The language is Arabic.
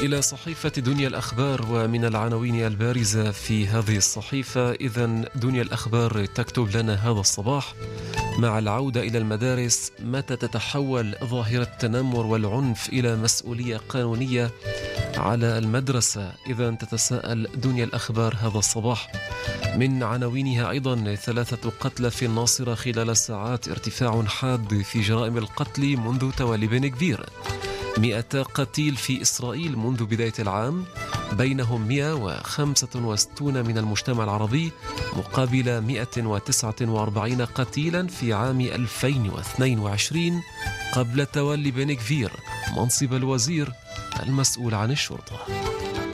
إلى صحيفة دنيا الأخبار، ومن العناوين البارزة في هذه الصحيفة. إذن دنيا الأخبار تكتب لنا هذا الصباح: مع العودة إلى المدارس، متى تتحول ظاهرة التنمر والعنف إلى مسؤولية قانونية على المدرسة؟ إذن تتساءل دنيا الأخبار هذا الصباح. من عناوينها أيضا: 3 قتلى في الناصرة خلال ساعات، ارتفاع حاد في جرائم القتل منذ تولي بن كفير. 100 قتيل في إسرائيل منذ بداية العام، بينهم 165 من المجتمع العربي مقابل 149 قتيلا في عام 2022 قبل تولي بن كفير منصب الوزير المسؤول عن الشرطة.